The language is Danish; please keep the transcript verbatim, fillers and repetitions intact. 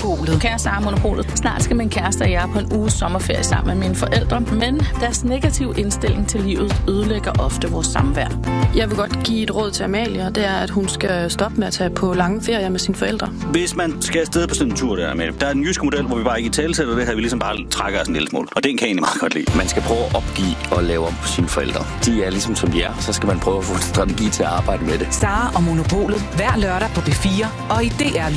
Monopolet. Kære Sara, Monopolet. Snart skal min kæreste og jeg på en uges sommerferie sammen med mine forældre, men deres negative indstilling til livet ødelægger ofte vores samvær. Jeg vil godt give et råd til Amalie, og det er, at hun skal stoppe med at tage på lange ferier med sine forældre. Hvis man skal afsted på sådan en tur der, Amalie, der er en jysk model, hvor vi bare ikke i talesætter det her, vi ligesom bare trækker os en lille smule. Og den kan jeg egentlig meget godt lide. Man skal prøve at opgive og lave om på sine forældre. De er ligesom som de er, så skal man prøve at få en strategi til at arbejde med det. Sara og Monopolet hver lørdag på B fire og i D R